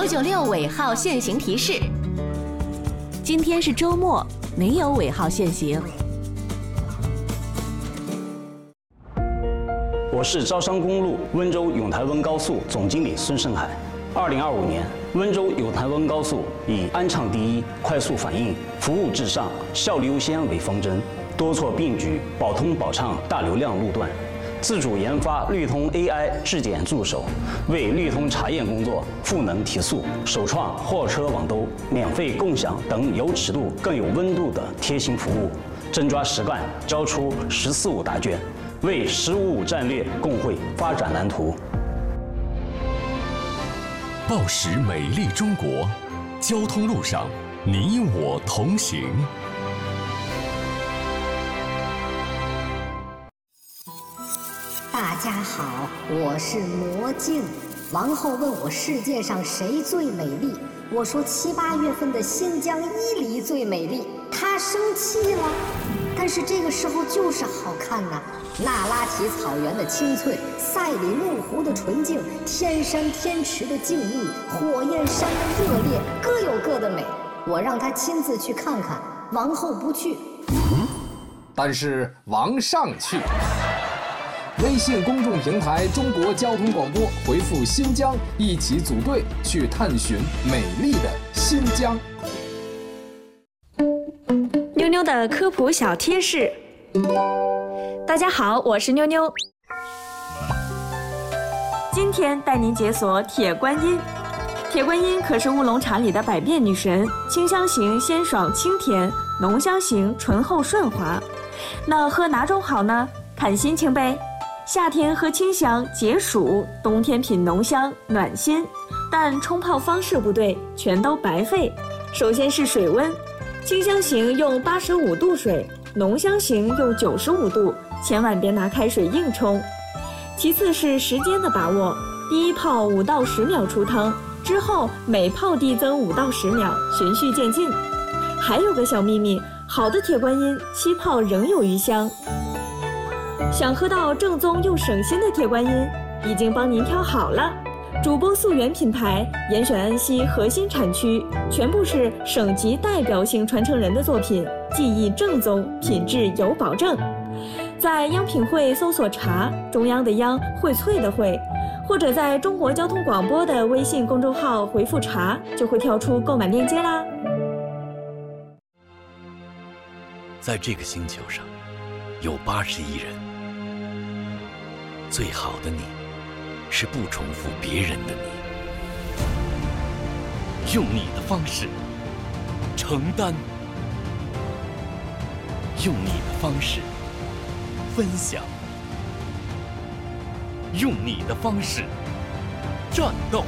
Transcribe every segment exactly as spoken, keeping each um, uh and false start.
九九六尾号限行提示。 今天是周末，没有尾号限行。 我是招商公路温州永台温高速总经理孙胜海。二零二五年，温州永台温高速以安畅第一、快速反应、服务至上、效率优先为方针，多措并举，保通保畅大流量路段，自主研发绿通 A I 质检助手，为绿通查验工作赋能提速，首创货车网兜、免费共享等有尺度更有温度的贴心服务，真抓实干，交出“十四五”答卷，为“十五五”战略共绘发展蓝图。 报时美丽中国，交通路上你我同行。 大家好，我是魔镜。王后问我世界上谁最美丽，我说七八月份的新疆伊犁最美丽。她生气了，但是这个时候就是好看呐、啊。那拉提草原的青翠，赛里木湖的纯净，天山天池的静谧，火焰山的热烈，各有各的美。我让他亲自去看看，王后不去。 嗯，但是王上去。微信公众平台中国交通广播回复新疆，一起组队去探寻美丽的新疆。 妞妞的科普小贴士。大家好，我是妞妞。今天带您解锁铁观音。铁观音可是乌龙茶里的百变女神，清香型鲜爽清甜，浓香型醇厚顺滑。那喝哪种好呢？看心情呗。夏天喝清香解暑，冬天品浓香暖心。但冲泡方式不对，全都白费。首先是水温，清香型用八十五度水，浓香型用九十五度，千万别拿开水硬冲。其次是时间的把握，第一泡五到十秒出汤，之后每泡递增五到十秒，循序渐进。还有个小秘密，好的铁观音七泡仍有余香。想喝到正宗又省心的铁观音，已经帮您挑好了。主播溯源品牌，严选安溪核心产区，全部是省级代表性传承人的作品，技艺正宗，品质有保证。在央品汇搜索茶，中央的央，荟萃的荟，或者在中国交通广播的微信公众号回复茶，就会跳出购买链接啦。 在这个星球上，有八十亿人。最好的你，是不重复别人的你，用你的方式承担，用你的方式分享，用你的方式战斗，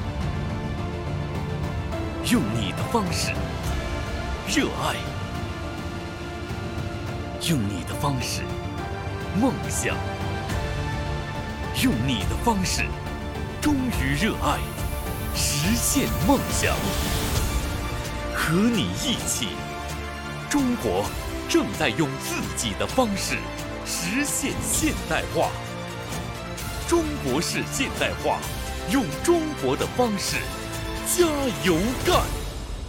用你的方式热爱，用你的方式梦想。用你的方式，忠于热爱，实现梦想。和你一起，中国正在用自己的方式实现现代化。中国式现代化，用中国的方式加油干！